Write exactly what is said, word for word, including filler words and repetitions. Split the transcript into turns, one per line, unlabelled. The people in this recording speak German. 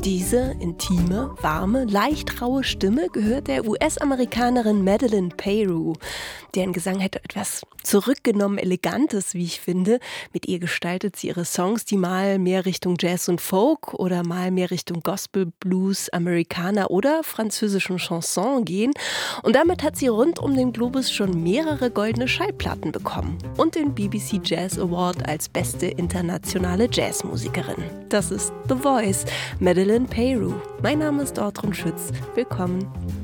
Diese intime, warme, leicht raue Stimme gehört der U S-Amerikanerin Madeleine Peyroux. Deren Gesang hat etwas zurückgenommen Elegantes, wie ich finde. Mit ihr gestaltet sie ihre Songs, die mal mehr Richtung Jazz und Folk oder mal mehr Richtung Gospel, Blues, Americana oder französischen Chanson gehen. Und damit hat sie rund um den Globus schon mehrere goldene Schallplatten bekommen und den B B C Jazz Award als beste internationale Jazzmusikerin. Das ist The Voice, Madeleine Peyroux. Mein Name ist Ortrun Schütz. Willkommen.